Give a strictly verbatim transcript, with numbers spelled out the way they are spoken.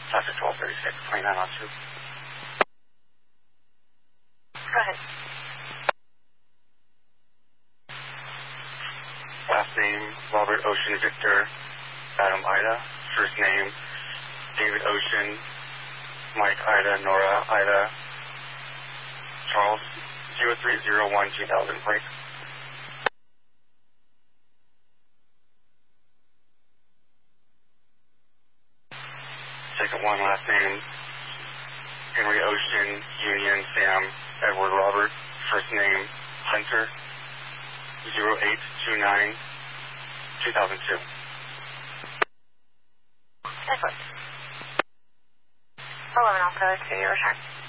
Traffic twelve thirty-six, twenty-nine on two. Go ahead. Last name, Robert Ocean Victor, Adam Ida. First name, David Ocean, Mike Ida, Nora Ida, Charles, zero three zero one two thousand plate. Second one, last name, Henry Ocean, Union, Sam, Edward Robert. First name, Hunter, zero eight two nine two thousand two. Excellent. eleven Alpha to your return.